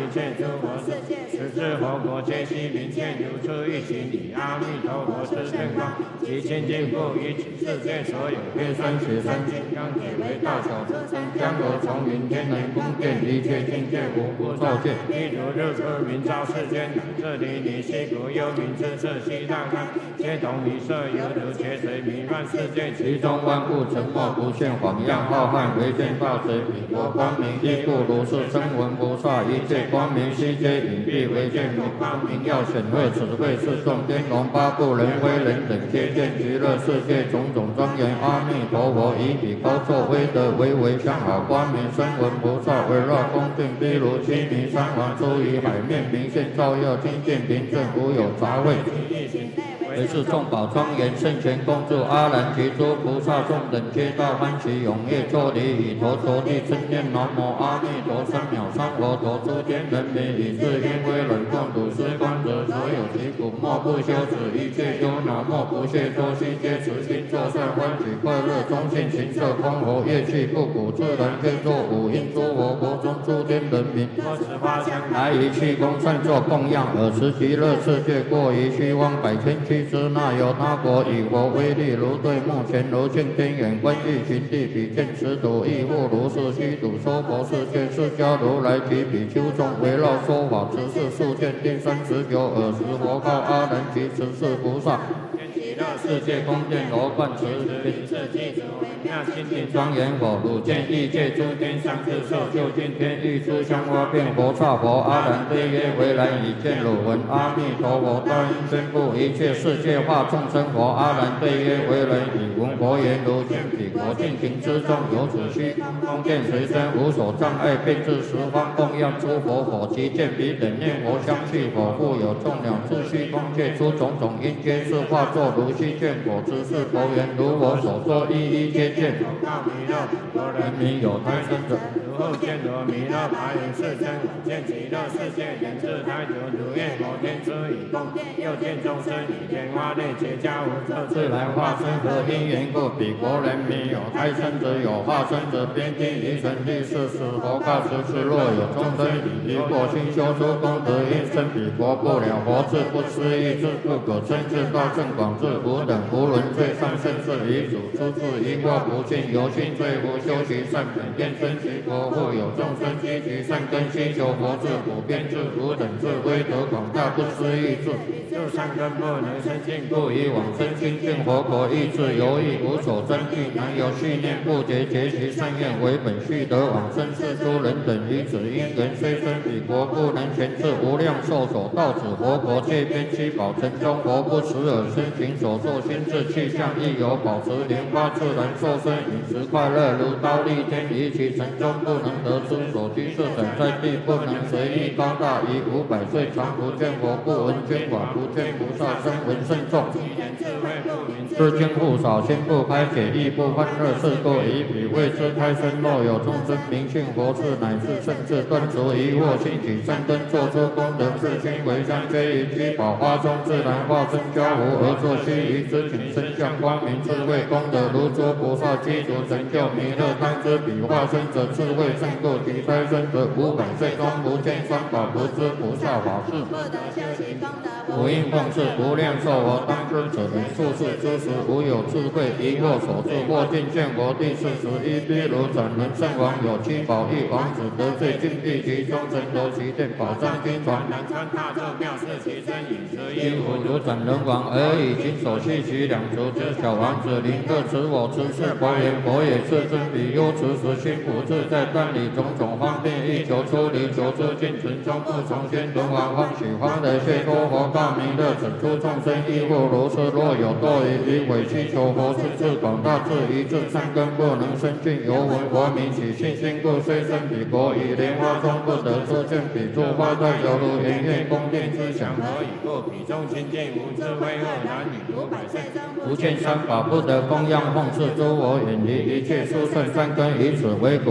一切诸佛世界，十智佛国皆悉名见，如出一行礼。阿弥陀佛，是天光，其清净不一切世界所有月山雪山金刚铁为大小车山江河丛云天人宫殿一切境界无不照见。譬如日出明照世间，这里你西国幽冥之色西大开，皆同一色犹如劫水弥漫世界，其中万物沉默不现，晃漾浩瀚唯见大水彼国光明，亦故如是声闻菩萨一切光明悉皆隐蔽唯见佛光明耀显赫，此谓是众天龙八部人非人等皆见极乐世界种种庄严。阿弥陀佛，以彼高坐威德为相好光明声闻菩萨围绕恭敬譬如须弥山王出于海面，明现照耀清净平正，无有杂秽。为是众宝庄严圣贤恭祝阿难及诸菩萨众等皆大欢喜踊跃作礼，以头着地称念南无阿弥陀3秒3佛陀诸天人民，以至因为忍共睹施观者，所有其苦莫不休止，一切忧恼莫不懈多悉皆慈心作善，欢喜快乐中信行色空活，乐器不鼓自然可作五音诸佛国中诸天人民，多持花香来于气功善作供养，尔时极乐世界过于虚妄百千七之那有他国以佛威力如对目前如镜天眼观欲寻地比见持土亦复如是虚土娑婆世界释迦如来及比丘众围绕说法持世数见定39尔时佛告阿难及持世菩萨，极乐世界宫殿罗冠持名次记子微妙清净庄严佛，汝见异界诸天上智受就近天欲诸香花变佛刹佛。阿难对曰：为然已见汝闻阿弥陀佛大音宣布一切世界化众生佛。阿难对曰：为人已闻佛言，如见彼国尽情之中，有此虚空见随身无所障碍，便至十方供养诸佛佛，即见彼等念佛香气佛，复有众鸟自虚空界出种种因皆是化作如虚见佛之是佛缘，如我所说一一皆见。告弥勒，佛人民有胎生者，如后见罗弥勒白云世尊，见极乐世界人自胎久，如愿摩天之以供殿，又见众生以天花内结跏无色自来化身，何因缘故？彼国人民有胎生者，有化身者，边境离尘地是使佛告十世，若有众生以离过心修出功德，因生彼国不了佛智，不思议智，不可称智大圣广智，无等无伦最上甚至遗主出自一过不尽，由心罪福修习善本，愿生其国，复有众生积集善根，希求佛智，普遍智，无等智，威德广大，不思议智，就善根不能生尽，故以往生清净佛国，意志犹豫无所争议，难有续念不竭，结其善愿为本，续得往生世诸人等于此因缘，虽生彼国不能全至，无量寿所到此佛国，界边七宝城中，佛不持耳身行所作心智气象，亦有保持莲花自然受身，饮食快乐如刀立天，于其城中不能得知所居士等在地不能随意高大，以500岁常不见佛，不闻经法，不见菩萨声闻甚众，知经不少，心不开解，亦不欢乐，是故以彼为之开身。若有众生明信佛智，乃至甚至断除疑惑，兴起善根，作出功德，至今为将皆于居宝花中自然化身交互而作须臾之景，身相光明智慧功德，如诸菩萨积足成就弥勒当知彼化身者，智慧胜过其胎生者，500岁中不见三宝，不知菩萨法事，不得修习功德，不应奉事，无量寿佛当知者人数世之时，无有智慧疑惑所致，或尽见佛第41譬如转轮圣王有七宝一王子得罪禁闭其中，成夺其殿，宝藏经传，南川大咒妙是其身，饮食衣服如转轮王，而以金手系其两足之小王子，临各持我持是佛言，佛也是真彼忧持时心不自在，断理种种方便，欲求出离求之尽存中，不从先轮王欢喜欢的谢多佛告弥勒，整出众生亦复如是，若有堕于委屈求佛是智广大智一智善根不能生尽，犹闻佛名起信心故，虽生彼国，以莲花中不得出见彼诸花带犹如圆月宫殿之祥，何以故？彼中清净无智慧恶男女500岁中不见三宝，不得供养奉事诸佛，远离一切殊胜善根，以此为果，不生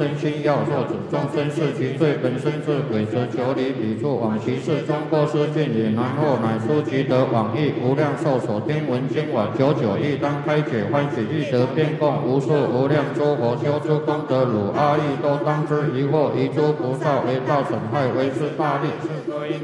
身心要受止，众生是其罪，本身是鬼，则求离彼处，往其事中过失尽也。然后乃书即得往诣，无量寿所听闻经瓦，久久亦当开解欢喜，欲得遍供无数无量诸佛修诸功德，汝阿逸都当知，疑惑遗诸菩萨为道损害，为是大利。